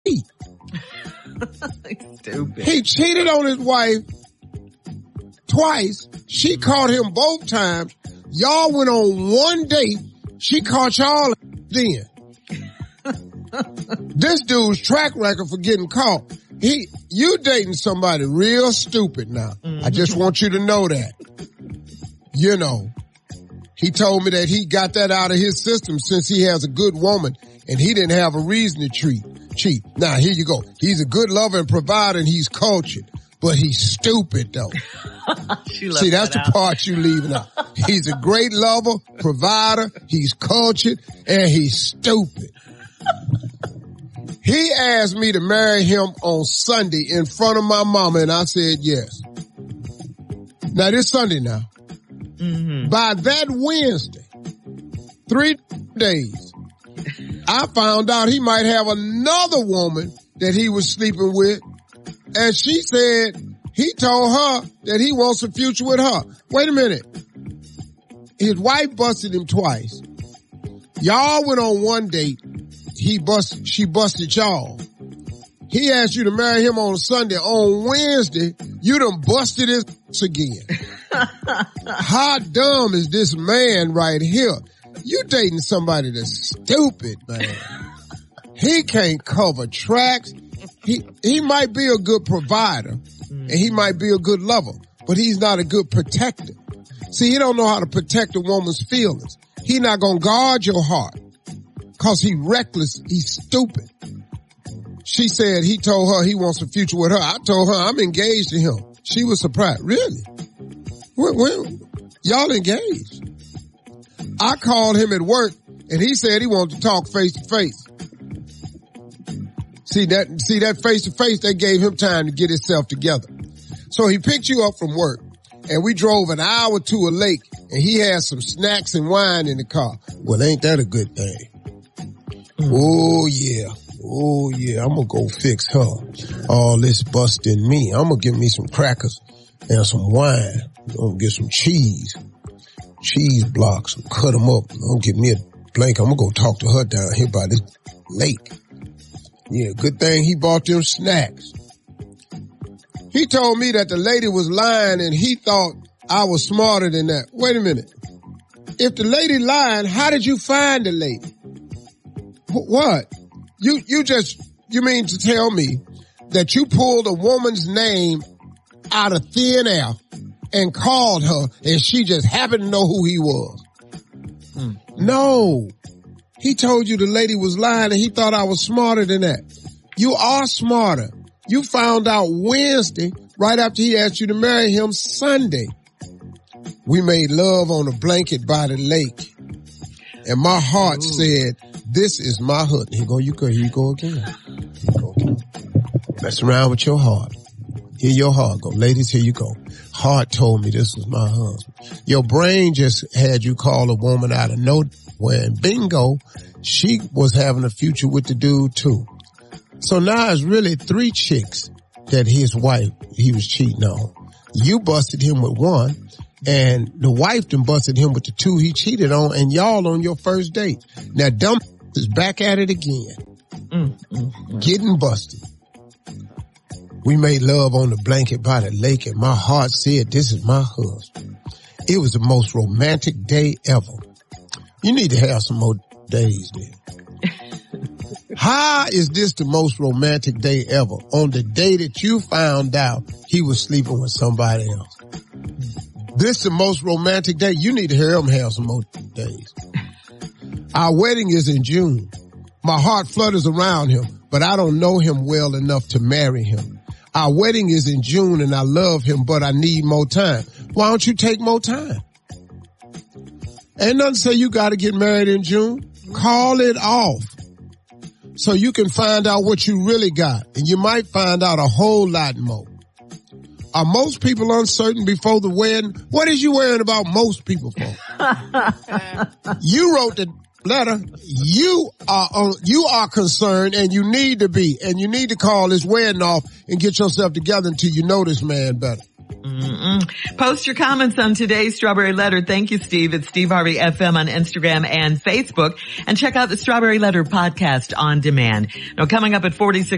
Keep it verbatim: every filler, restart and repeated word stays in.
cheat. Stupid. He cheated on his wife twice. She caught him both times. Y'all went on one date. She caught y'all then. This dude's track record for getting caught. He, you dating somebody real stupid now. Mm-hmm. I just want you to know that. You know, he told me that he got that out of his system since he has a good woman and he didn't have a reason to treat, cheat. Now, here you go. He's a good lover and provider and he's cultured, but he's stupid though. See, that's that the part you leaving out. He's a great lover, provider, he's cultured, and he's stupid. He asked me to marry him on Sunday in front of my mama, and I said yes. Now, this Sunday now. Mm-hmm. By that Wednesday, three days, I found out he might have another woman that he was sleeping with, and she said he told her that he wants a future with her. Wait a minute. His wife busted him twice. Y'all went on one date. He busted, she busted y'all. He asked you to marry him on Sunday. On Wednesday, you done busted his again. How dumb is this man right here? You dating somebody that's stupid, man. He can't cover tracks. He, he might be a good provider and he might be a good lover, but he's not a good protector. See, he don't know how to protect a woman's feelings. He not gonna guard your heart. Cause he reckless, he's stupid. She said he told her he wants a future with her. I told her I'm engaged to him. She was surprised. Really? When, when, y'all engaged? I called him at work and he said he wanted to talk face to face. See that, see that face to face, that gave him time to get himself together. So he picked you up from work and we drove an hour to a lake and he had some snacks and wine in the car. Well, ain't that a good thing? Mm. Oh yeah. Oh yeah. I'm gonna go fix her. All this busting me. I'm gonna give me some crackers and some wine. I'm gonna get some cheese. Cheese blocks. Cut them up. I'm gonna get me a blanket. I'm gonna go talk to her down here by this lake. Yeah, good thing he bought them snacks. He told me that the lady was lying and he thought I was smarter than that. Wait a minute. If the lady lying, how did you find the lady? What? You, you just, you mean to tell me that you pulled a woman's name out of thin air and called her and she just happened to know who he was? Hmm. No. He told you the lady was lying and he thought I was smarter than that. You are smarter. You found out Wednesday right after he asked you to marry him Sunday. We made love on a blanket by the lake. And my heart Ooh. said, this is my husband. Here go, you go, here you go again. Here you go again. Mess around with your heart. Here your heart go. Ladies, here you go. Heart told me this was my husband. Your brain just had you call a woman out of nowhere and bingo, she was having a future with the dude too. So now it's really three chicks that his wife, he was cheating on. You busted him with one. And the wife done busted him with the two he cheated on, and y'all on your first date. Now, dumb is back at it again. Mm, mm, mm. Getting busted. We made love on the blanket by the lake, and my heart said, this is my husband. It was the most romantic day ever. You need to have some more days then. How is this the most romantic day ever? On the day that you found out he was sleeping with somebody else. This is the most romantic day. You need to hear him have some more days. Our wedding is in June. My heart flutters around him, but I don't know him well enough to marry him. Our wedding is in June and I love him, but I need more time. Why don't you take more time? Ain't nothing to say you got to get married in June. Call it off so you can find out what you really got, and you might find out a whole lot more. Are most people uncertain before the wedding? What is you worrying about most people for? You wrote the letter. You are uh, you are concerned, and you need to be, and you need to call this wedding off and get yourself together until you know this man better. Mm-mm. Post your comments on today's Strawberry Letter. Thank you, Steve. It's Steve Harvey F M on Instagram and Facebook. And check out the Strawberry Letter podcast on demand. Now, coming up at forty-six